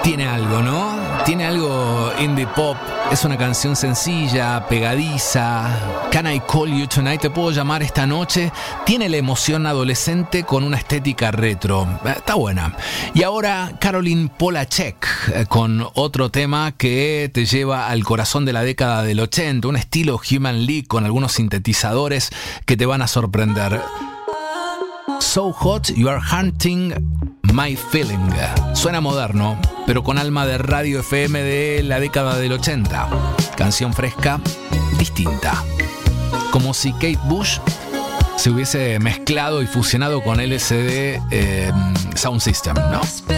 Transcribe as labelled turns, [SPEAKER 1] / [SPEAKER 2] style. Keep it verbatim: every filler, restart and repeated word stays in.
[SPEAKER 1] Tiene algo, ¿no? Tiene algo indie pop. Es una canción sencilla, pegadiza. Can I Call You Tonight? ¿Te puedo llamar esta noche? Tiene la emoción adolescente con una estética retro. Está buena. Y ahora Caroline Polachek con otro tema que te lleva al corazón de la década del ochenta. Un estilo Human League con algunos sintetizadores que te van a sorprender. So Hot You Are Hunting My Feeling. Suena moderno, pero con alma de radio F M de la década del ochenta. Canción fresca, distinta. Como si Kate Bush se hubiese mezclado y fusionado con L C D eh, Sound System, ¿no?